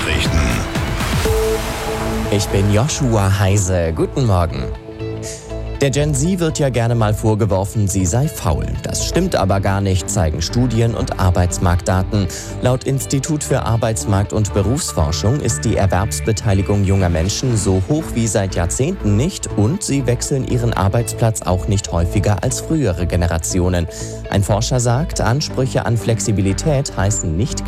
Kurznachrichten. Ich bin Joshua Heise. Guten Morgen. Der Gen Z wird ja gerne mal vorgeworfen, sie sei faul. Das stimmt aber gar nicht, zeigen Studien und Arbeitsmarktdaten. Laut Institut für Arbeitsmarkt- und Berufsforschung ist die Erwerbsbeteiligung junger Menschen so hoch wie seit Jahrzehnten nicht und sie wechseln ihren Arbeitsplatz auch nicht häufiger als frühere Generationen. Ein Forscher sagt, Ansprüche an Flexibilität heißen nicht